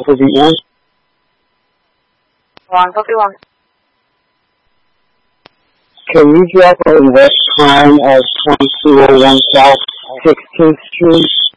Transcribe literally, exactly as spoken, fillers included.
for Vietnam? one, copy one. Can you drop a west time of twenty-two oh one South sixteenth Street